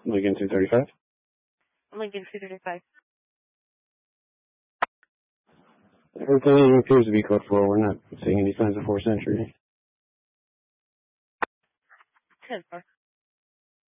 Lincoln 235. Lincoln 235. Everything appears to be code 4. We're not seeing any signs of forced entry. 10-4.